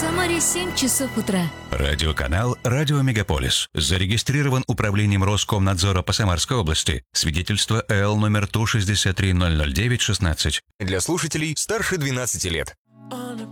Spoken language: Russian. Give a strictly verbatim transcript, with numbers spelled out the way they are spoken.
Самаре семь часов утра. Радиоканал «Радио Мегаполис». Зарегистрирован управлением Роскомнадзора по Самарской области. Свидетельство эл номер Ту шестьдесят три ноль ноль девять шестнадцать. Для слушателей старше двенадцати лет.